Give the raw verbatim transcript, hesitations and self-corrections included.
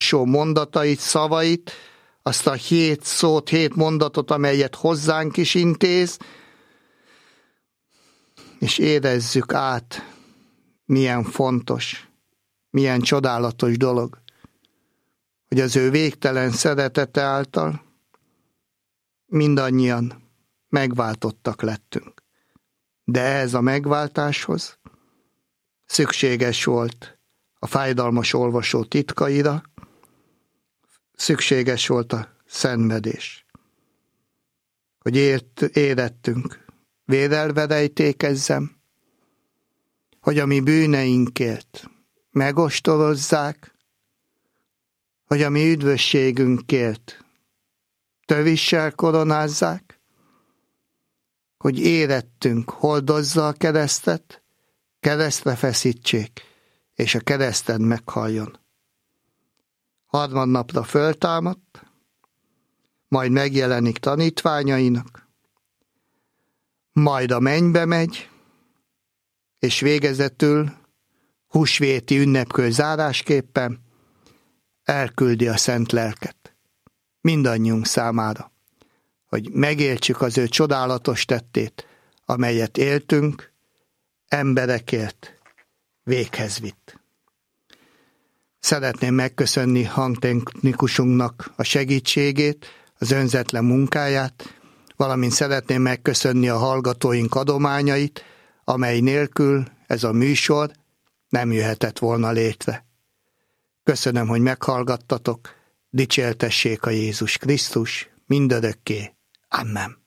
tanácsó mondatait, szavait, azt a hét szót, hét mondatot, amelyet hozzánk is intéz, és érezzük át, milyen fontos, milyen csodálatos dolog, hogy az ő végtelen szeretete által mindannyian megváltottak lettünk. De ehhez a megváltáshoz szükséges volt a fájdalmas olvasó titkaira, szükséges volt a szenvedés, hogy ért, érettünk, vérelvedejtékezzem, hogy a mi bűneinkért megostorozzák, hogy a mi üdvösségünkért tövissel koronázzák, hogy érettünk hordozza a keresztet, keresztre feszítsék, és a kereszten meghalljon. Harmadnapra föltámadt, majd megjelenik tanítványainak, majd a mennybe megy, és végezetül húsvéti ünnepkör zárásképpen elküldi a szent lelket mindannyiunk számára, hogy megértsük az ő csodálatos tettét, amelyet éltünk, emberekért véghez vitt. Szeretném megköszönni hangtechnikusunknak a segítségét, az önzetlen munkáját, valamint szeretném megköszönni a hallgatóink adományait, amely nélkül ez a műsor nem jöhetett volna létre. Köszönöm, hogy meghallgattatok, dicsértessék a Jézus Krisztus mindörökké. Amen.